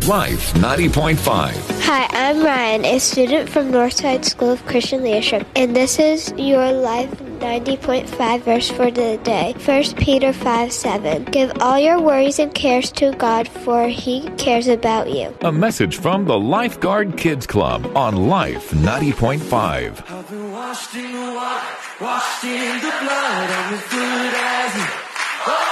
Life 90.5. Hi, I'm Ryan, a student from Northside School of Christian Leadership, and this is your Life 90.5 verse for the day. 1 Peter 5:7. Give all your worries and cares to God, for He cares about you. A message from the Lifeguard Kids Club on Life 90.5. I've been washed in the water, washed in the blood. I'm as good as new.